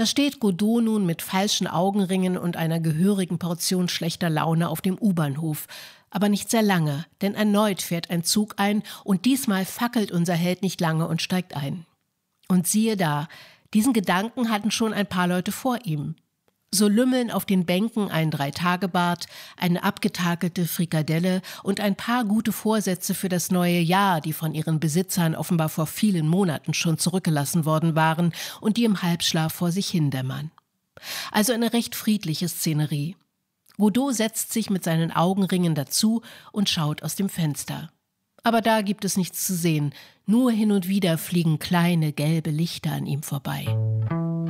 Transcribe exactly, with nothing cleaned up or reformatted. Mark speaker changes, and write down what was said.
Speaker 1: Da steht Godot nun mit falschen Augenringen und einer gehörigen Portion schlechter Laune auf dem U-Bahnhof. Aber nicht sehr lange, denn erneut fährt ein Zug ein und diesmal fackelt unser Held nicht lange und steigt ein. Und siehe da, diesen Gedanken hatten schon ein paar Leute vor ihm. So lümmeln auf den Bänken ein Dreitagebart, eine abgetakelte Frikadelle und ein paar gute Vorsätze für das neue Jahr, die von ihren Besitzern offenbar vor vielen Monaten schon zurückgelassen worden waren und die im Halbschlaf vor sich hindämmern. Also eine recht friedliche Szenerie. Godot setzt sich mit seinen Augenringen dazu und schaut aus dem Fenster. Aber da gibt es nichts zu sehen, nur hin und wieder fliegen kleine gelbe Lichter an ihm vorbei.